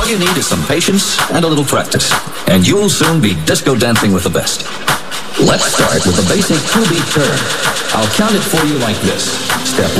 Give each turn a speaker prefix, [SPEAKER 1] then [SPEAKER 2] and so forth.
[SPEAKER 1] All you need is some patience and a little practice, and you'll soon be disco dancing with the best. Let's start with a basic 2-beat turn. I'll count it for you like this. Step